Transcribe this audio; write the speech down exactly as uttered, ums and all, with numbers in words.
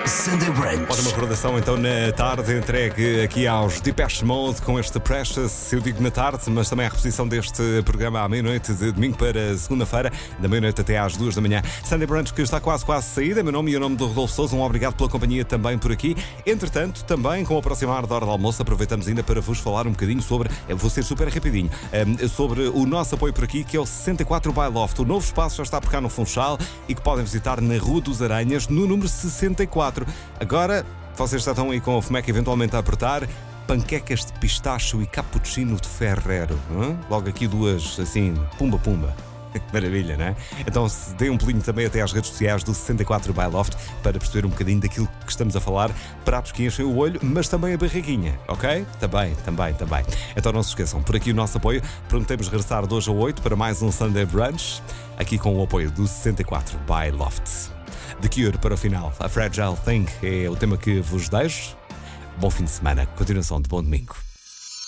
Sunday Brunch. Ora, uma recordação então na tarde, entregue aqui aos Depeche Mode com este Precious. Eu digo na tarde, mas também a reposição deste programa à meia-noite de domingo para segunda-feira, da meia-noite até às duas da manhã. Sunday Brunch que está quase quase saída. Meu nome e o nome do Rodolfo Sousa. Um obrigado pela companhia também por aqui. Entretanto, também com o aproximar da hora do almoço, aproveitamos ainda para vos falar um bocadinho sobre, eu vou ser super rapidinho, sobre o nosso apoio por aqui, que é o sessenta e quatro by Loft. O novo espaço já está por cá no Funchal e que podem visitar na Rua dos Aranhas, no número sessenta e quatro. Agora, vocês já estão aí com o FMEC eventualmente a apertar. Panquecas de pistacho e cappuccino de Ferrero. Hum? Logo aqui duas, assim, pumba pumba. Maravilha, não é? Então se dê um pulinho também até às redes sociais do sessenta e quatro by Loft para perceber um bocadinho daquilo que estamos a falar. Pratos que enchem o olho, mas também a barriguinha, ok? Também, também, também. Então não se esqueçam, por aqui o nosso apoio. Prometemos regressar de hoje a oito para mais um Sunday Brunch, aqui com o apoio do sessenta e quatro by Loft. The Cure para o final. A Fragile Thing é o tema que vos deixo. Bom fim de semana. Continuação de bom domingo.